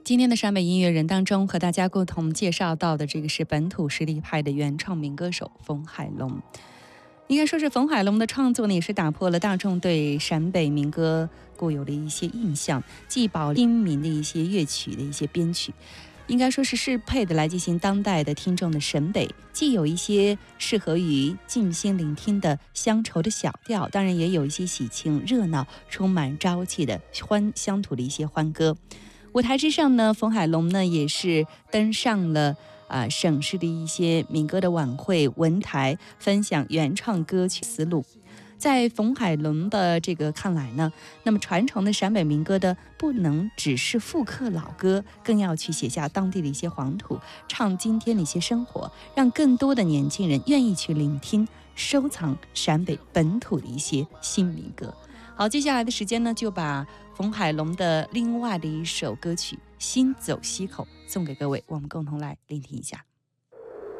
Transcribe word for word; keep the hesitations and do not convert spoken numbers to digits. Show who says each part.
Speaker 1: 今天的陕北音乐人当中，和大家共同介绍到的这个是本土实力派的原创民歌手冯海龙。应该说是冯海龙的创作呢，也是打破了大众对陕北民歌固有的一些印象，既保亲民的一些乐曲的一些编曲，应该说是适配的来进行当代的听众的审美，既有一些适合于静心聆听的乡愁的小调，当然也有一些喜庆热闹充满朝气的欢乡土的一些欢歌。舞台之上呢，冯海龙呢也是登上了啊、呃、省市的一些民歌的晚会文台，分享原创歌曲思路。在冯海龙的这个看来呢，那么传承的陕北民歌的不能只是复刻老歌，更要去写下当地的一些黄土，唱今天的一些生活，让更多的年轻人愿意去聆听、收藏陕北本土的一些新民歌。好，接下来的时间呢，就把冯海龙的另外的一首歌曲《心走西口》送给各位，我们共同来聆听一下。